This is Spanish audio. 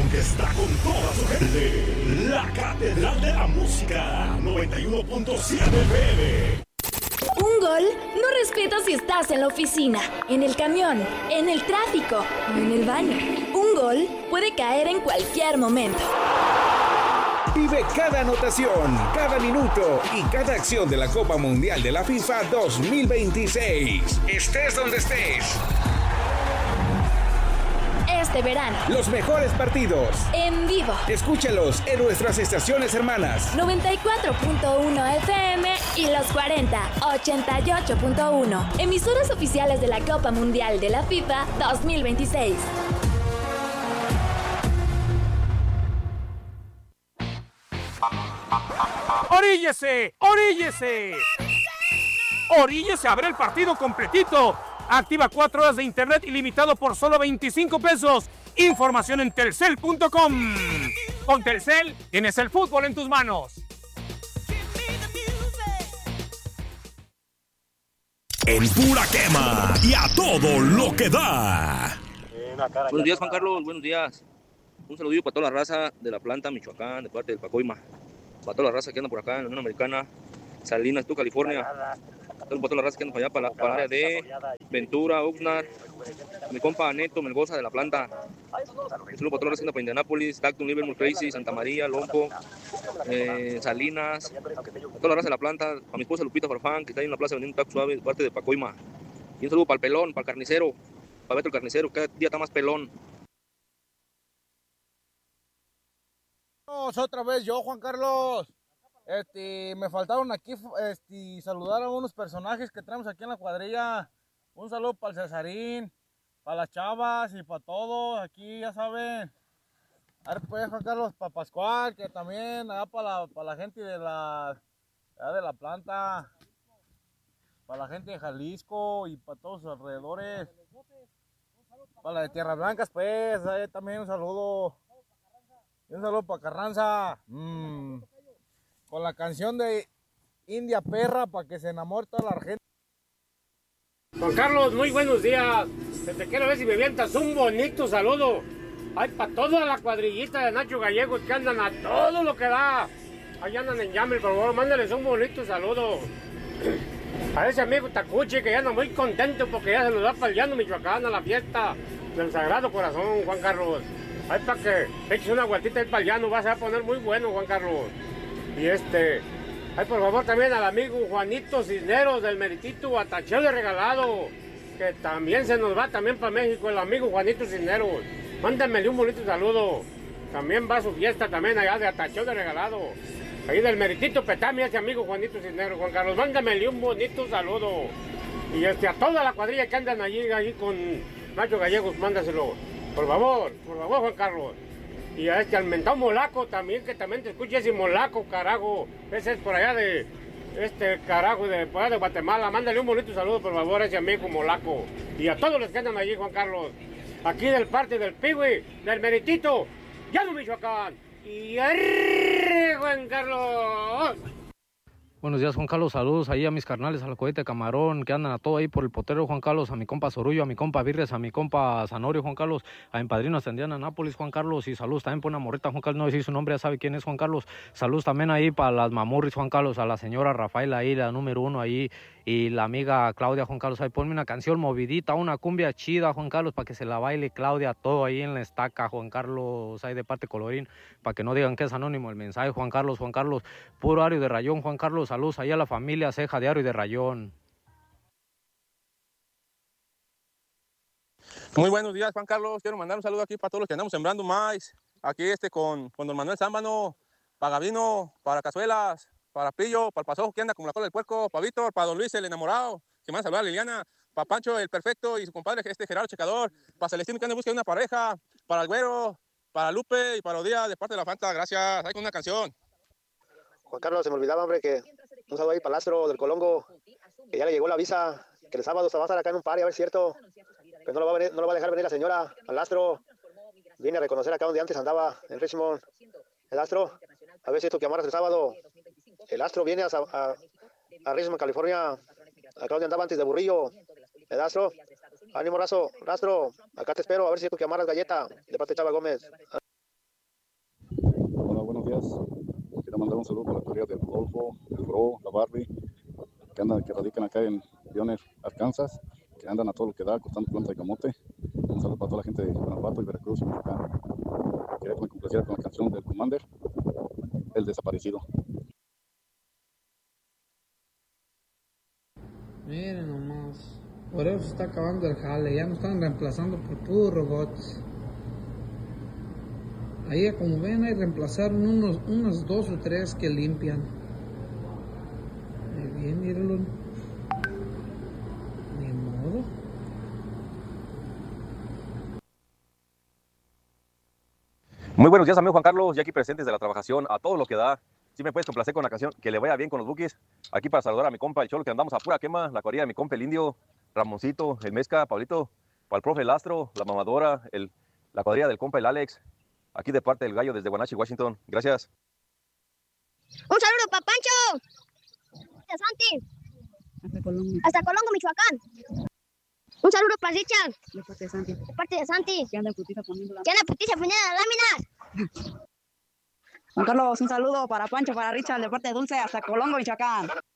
que está con toda su gente. La Catedral de la Música, 91.7 FM. Un gol no respeta si estás en la oficina, en el camión, en el tráfico o en el baño. Un gol puede caer en cualquier momento. Vive cada anotación, cada minuto y cada acción de la Copa Mundial de la FIFA 2026. Estés donde estés. Este verano, los mejores partidos en vivo. Escúchalos en nuestras estaciones hermanas 94.1 FM y los 40, 88.1. Emisoras oficiales de la Copa Mundial de la FIFA 2026. ¡Oríllese! ¡Oríllese! ¡Oríllese! ¡Abre el partido completito! Activa 4 horas de internet ilimitado por solo 25 pesos. Información en telcel.com. Con Telcel tienes el fútbol en tus manos. En pura quema y a todo lo que da. Buenos días, Juan Carlos. Buenos días. Un saludillo para toda la raza de la planta Michoacán, de parte del Pacoima. Para toda la raza que anda por acá en la Unión Americana, Salinas, California. Para toda la raza que anda para allá, para el área de Ventura, Oxnard, mi compa Neto Melgoza de la planta. Un saludo para toda la raza que anda para Indianápolis, Tacton, Livermore, Tracy, Santa María, Lompo, Salinas, para toda la raza de la planta, para mi esposa Lupita Farfán, que está ahí en la plaza vendiendo un taco suave de parte de Pacoima. Y un saludo para el pelón, para el carnicero, para Beto el carnicero, cada día está más pelón. Otra vez yo, Juan Carlos. Me faltaron aquí saludar a unos personajes que tenemos aquí en la cuadrilla. Un saludo para el Cesarín, para las chavas y para todos. Aquí ya saben. A ver, pues, Juan Carlos, para Pascual, que también, para la gente de la planta, para la gente de Jalisco y para todos sus alrededores. Para la de Tierras Blancas, pues, también un saludo. Y un saludo para Carranza. Con la canción de India Perra para que se enamore toda la gente. Juan Carlos, muy buenos días. Te quiero ver si me avientas un bonito saludo. Ay, para toda la cuadrillita de Nacho Gallegos que andan a todo lo que da. Ahí andan en Yamel, por favor, mándales un bonito saludo. A ese amigo Tacuchi que ya anda muy contento porque ya se nos va para el Llano Michoacán a la fiesta del Sagrado Corazón, Juan Carlos. Ay, para que eches una vueltita ahí para el Llano, vas a poner muy bueno, Juan Carlos. Y ay, por favor, también al amigo Juanito Cisneros del Meritito Atacheo de Regalado, que también se nos va también para México, el amigo Juanito Cisneros. Mándenmele un bonito saludo. También va a su fiesta también allá de Atacheo de Regalado. Ahí del Meritito Petami, ese amigo Juanito Cisneros. Juan Carlos, mándamele un bonito saludo. Y a toda la cuadrilla que andan allí con Nacho Gallegos, mándaselo. Por favor, Juan Carlos. Y a al mentado Molaco también, que también te escuche ese Molaco, carajo. Ese es por allá de, carajo, por allá de Guatemala. Mándale un bonito saludo, por favor, a ese amigo Molaco. Y a todos los que andan allí, Juan Carlos. Aquí del parte del Pigüey, del Meritito, Llano Michoacán. Y ¡arre, Juan Carlos! Buenos días, Juan Carlos, saludos ahí a mis carnales, al Cohete Camarón, que andan a todo ahí por el potero, Juan Carlos, a mi compa Sorullo, a mi compa Virres, a mi compa Zanorio, Juan Carlos, a mi padrino Ascendiana Nápoles, Juan Carlos, y saludos también por una morrita, Juan Carlos, no decir su nombre, ya sabe quién es, Juan Carlos, saludos también ahí para las mamurris, Juan Carlos, a la señora Rafaela ahí, la número 1 ahí, y la amiga Claudia, Juan Carlos, ahí ponme una canción movidita, una cumbia chida, Juan Carlos, para que se la baile Claudia, todo ahí en la estaca, Juan Carlos, ahí de parte Colorín, para que no digan que es anónimo el mensaje, Juan Carlos, puro Ario de Rayón, Juan Carlos, saludos ahí a la familia Ceja de Ario y de Rayón. Muy buenos días, Juan Carlos. Quiero mandar un saludo aquí para todos los que andamos sembrando maíz. Aquí con don Manuel Zámbano, para Gavino, para Cazuelas, para Pillo, para el Pasojo que anda como la cola del puerco, para Víctor, para don Luis el enamorado, que me van a saludar a Liliana, para Pancho el perfecto y su compadre Gerardo Checador, para Celestino que anda en busca de una pareja, para el Güero, para Lupe y para Odía de parte de la Fanta. Gracias. Ahí con una canción. Juan Carlos, se me olvidaba, hombre, que un saludo ahí para Lastro del Colongo, que ya le llegó la visa, que el sábado se va a estar acá en un party, a ver si es cierto, que no lo va a dejar venir la señora, al Lastro. Viene a reconocer acá donde antes andaba, en Richmond. El Lastro, a ver si es cierto que amarras el sábado. El Lastro viene a Richmond, California, acá donde andaba antes de Burrillo. El Lastro, ánimo, Lastro, acá te espero, a ver si es cierto que amarras galleta, de parte de Chava Gómez. días. Quiero mandar un saludo para la cuadrilla del Rodolfo, el Bro, la Barbie, que radican acá en Pioner, Arkansas, que andan a todo lo que da, cortando planta de camote. Un saludo para toda la gente de Guanajuato y Veracruz y Michoacán. Quería que me complaciera con la canción del Commander, El Desaparecido. Miren nomás, por eso se está acabando el jale, ya nos están reemplazando por puros robots. Ahí como ven, ahí reemplazaron unos 2 o 3 que limpian. Muy bien, mírenlo. Ni modo. Muy buenos días, amigo Juan Carlos, ya aquí presentes de la trabajación, a todo lo que da. Si me puedes complacer con la canción, que le vaya bien con los buquis. Aquí para saludar a mi compa, el Cholo, que andamos a pura quema, la cuadrilla de mi compa, el Indio, Ramoncito, el Mezca, Pablito, para el profe el Astro, la mamadora, la cuadrilla del compa, el Alex, aquí de parte del Gallo desde Wenatchee, Washington. Gracias. Un saludo para Pancho, de Santi, hasta Colongo, Michoacán. Un saludo para Richard, de parte de Santi, que anda en putiza poniendo láminas. Juan Carlos, un saludo para Pancho, para Richard, de parte de Dulce, hasta Colongo, Michoacán.